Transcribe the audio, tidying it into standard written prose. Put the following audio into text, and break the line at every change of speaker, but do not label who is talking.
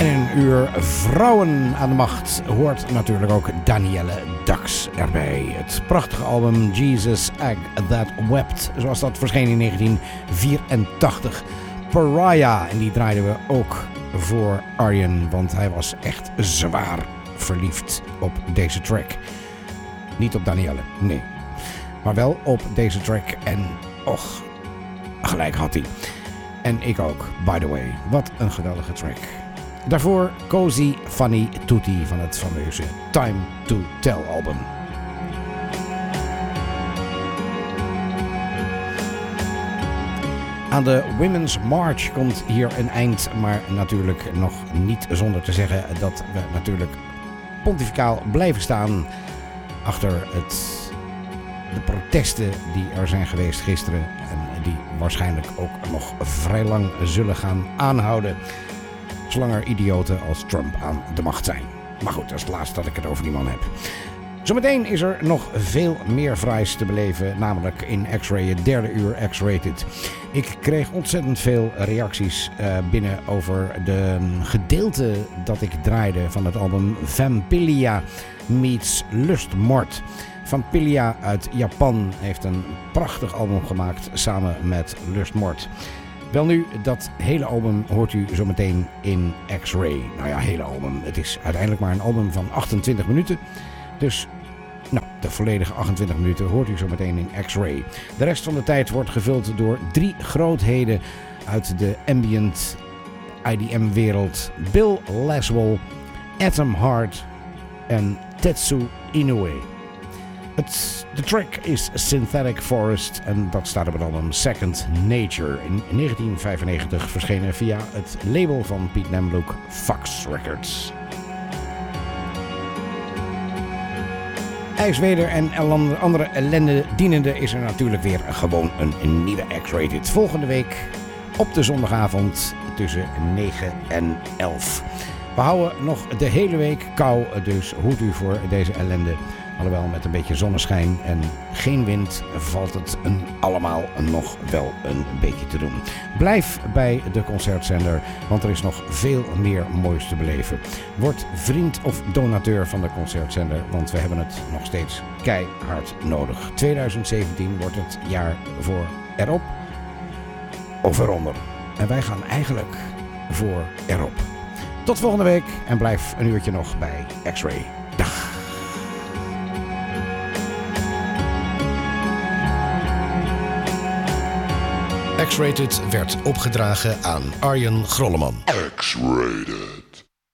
En in een uur Vrouwen aan de Macht hoort natuurlijk ook Danielle Dax erbij. Het prachtige album Jesus Egg That Wept, zoals dat verscheen in 1984. Pariah, en die draaiden we ook voor Arjen, want hij was echt zwaar verliefd op deze track. Niet op Danielle, nee. Maar wel op deze track en och, gelijk had hij. En ik ook, by the way. Wat een geweldige track. Daarvoor Cozy Fanny Tutti van het fameuze Time to Tell album. Aan de Women's March komt hier een eind, maar natuurlijk nog niet zonder te zeggen dat we natuurlijk pontificaal blijven staan achter de protesten die er zijn geweest gisteren en die waarschijnlijk ook nog vrij lang zullen gaan aanhouden, zolang er idioten als Trump aan de macht zijn. Maar goed, dat is het laatste dat ik het over die man heb. Zometeen is er nog veel meer fraais te beleven, namelijk in X-Ray, het derde uur X-Rated. Ik kreeg ontzettend veel reacties binnen over de gedeelte dat ik draaide van het album Vampilia meets Lustmord. Vampilia uit Japan heeft een prachtig album gemaakt samen met Lustmord. Welnu, dat hele album hoort u zometeen in X-Ray. Nou ja, hele album. Het is uiteindelijk maar een album van 28 minuten. Dus, nou, de volledige 28 minuten hoort u zometeen in X-Ray. De rest van de tijd wordt gevuld door 3 grootheden uit de ambient IDM-wereld. Bill Laswell, Atom Heart en Tetsu Inoue. De track is Synthetic Forest en dat staat op het album Second Nature. In 1995 verschenen via het label van Piet Nemloek, Fox Records. IJsweder en andere ellende dienende is er natuurlijk weer gewoon een nieuwe X-Rated. Volgende week op de zondagavond tussen 9 en 11. We houden nog de hele week kou, dus hoed u voor deze ellende. Alhoewel met een beetje zonneschijn en geen wind valt het allemaal nog wel een beetje te doen. Blijf bij de concertzender, want er is nog veel meer moois te beleven. Word vriend of donateur van de concertzender, want we hebben het nog steeds keihard nodig. 2017 wordt het jaar voor erop of eronder. En wij gaan eigenlijk voor erop. Tot volgende week en blijf een uurtje nog bij X-Ray. Dag! X-Rated werd opgedragen aan Arjen Grolleman. X-Rated.